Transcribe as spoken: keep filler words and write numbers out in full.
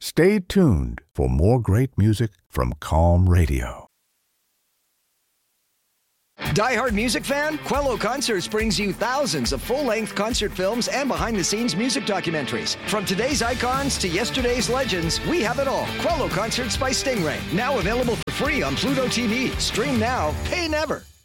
Stay tuned for more great music from Calm Radio. Die Hard music fan? Quello Concerts brings you thousands of full-length concert films and behind-the-scenes music documentaries. From today's icons to yesterday's legends, we have it all. Quello Concerts by Stingray. Now available for free on Pluto T V. Stream now, pay never.